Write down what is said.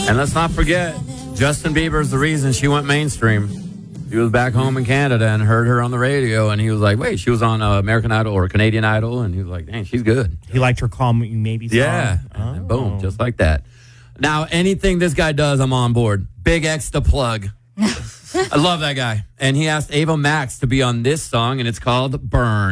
And let's not forget, Justin Bieber's the reason she went mainstream. He was back home in Canada and heard her on the radio, and he was like, wait, she was on American Idol or Canadian Idol, and he was like, dang, she's good. He liked her Call Me Maybe song. Yeah, and boom, just like that. Now, anything this guy does, I'm on board. Big X the plug. I love that guy. And he asked Ava Max to be on this song, and it's called Burn.